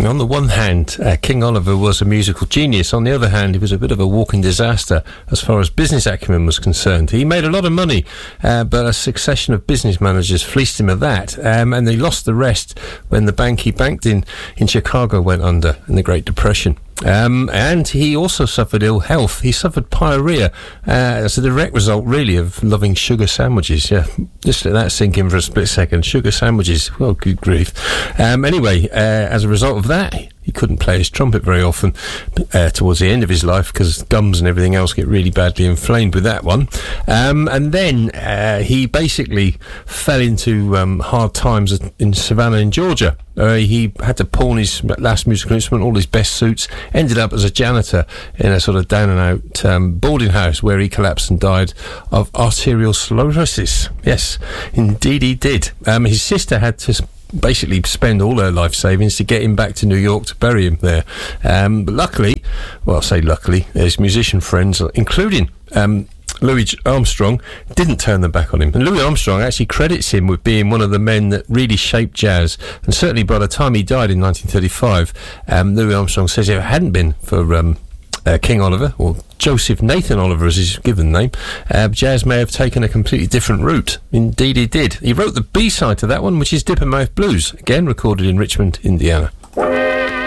On the one hand, King Oliver was a musical genius. On the other hand, he was a bit of a walking disaster as far as business acumen was concerned. He made a lot of money, but a succession of business managers fleeced him of that, and he lost the rest when the bank he banked in Chicago went under in the Great Depression. And he also suffered ill health. He suffered pyorrhea as a direct result, really, of loving sugar sandwiches. Yeah, just let that sink in for a split second. Sugar sandwiches, well, good grief. Anyway, as a result of that, he couldn't play his trumpet very often towards the end of his life because gums and everything else get really badly inflamed with that one. And then he basically fell into hard times in Savannah in Georgia. He had to pawn his last musical instrument, all his best suits, ended up as a janitor in a sort of down-and-out boarding house where he collapsed and died of arterial sclerosis. Yes, indeed he did. His sister had to basically spend all her life savings to get him back to New York to bury him there. But luckily, well, I say luckily, his musician friends, including Louis Armstrong, didn't turn them back on him. And Louis Armstrong actually credits him with being one of the men that really shaped jazz. And certainly by the time he died in 1935, Louis Armstrong says if it hadn't been for King Oliver, or Joseph Nathan Oliver as his given name, jazz may have taken a completely different route. Indeed he did. He wrote the B-side to that one, which is Dipper Mouth Blues, again recorded in Richmond, Indiana.